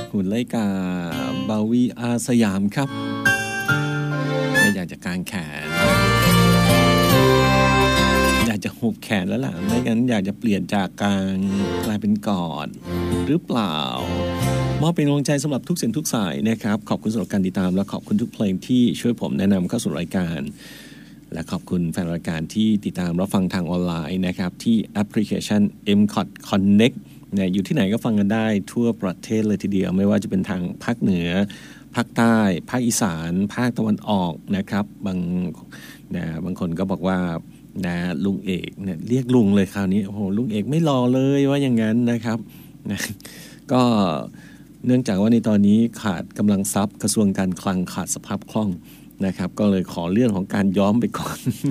หุ่นไลกาบาวีอาสยามครับไม่อยากจะกางแขนอยากจะหุบแขนแล้วล่ะไม่งั้นอยากจะเปลี่ยนจากกางกลายเป็นกอดหรือเปล่ามอบเป็นกำลังใจสำหรับทุกเสียงทุกสายนะครับขอบคุณสำหรับการติดตามและขอบคุณทุกเพลงที่ช่วยผมแนะนำเข้าสู่รายการและขอบคุณแฟนรายการที่ติดตามรับฟังทางออนไลน์นะครับที่แอปพลิเคชัน MCOT Connect เนี่ยอยู่ที่ไหนก็ฟังกันได้ทั่วประเทศเลยทีเดียวไม่ว่าจะเป็นทางภาคเหนือภาคใต้ภาคอีสานภาคตะวันออกนะครับบางคนก็บอกว่านะลุงเอกเนี่ยเรียกลุงเลยคราวนี้โอ้โหลุงเอกไม่รอเลยว่าอย่างนั้นนะครับนะก็เนื่องจากว่าในตอนนี้ขาดกำลังทรัพย์กระทรวงการคลังขาดสภาพคล่องนะครับก็เลยขอเรื่องของการย้อมไปก่อน